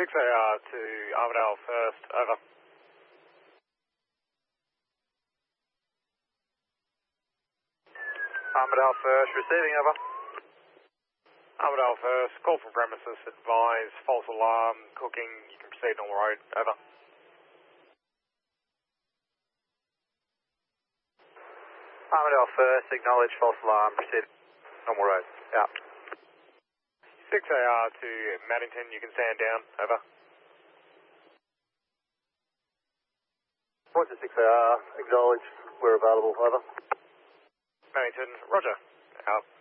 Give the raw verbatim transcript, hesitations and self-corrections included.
six A R to Armadale first, over. Armadale first, receiving, over. Armadale first, call from premises, advise, false alarm, cooking, you can proceed normal road, over. Armadale first, acknowledge, false alarm, proceed normal road, out. six A R to Maddington, you can stand down, over. Roger six A R, acknowledge, we're available, over. Maddington, roger, out.